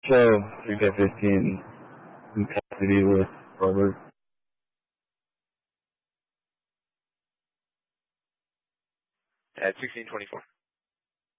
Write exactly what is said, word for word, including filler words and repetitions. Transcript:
show three by fifteen in custody with Robert. At sixteen twenty-four.